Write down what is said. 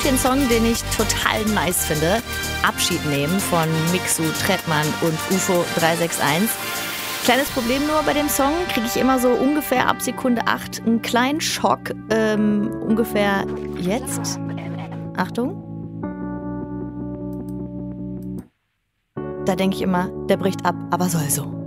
Den Song, den ich total nice finde, Abschied nehmen von Mixu, Trettmann und UFO 361. Kleines Problem nur bei dem Song, kriege ich immer so ungefähr ab Sekunde 8 einen kleinen Schock, ungefähr jetzt. Achtung. Da denke ich immer, der bricht ab, aber soll so.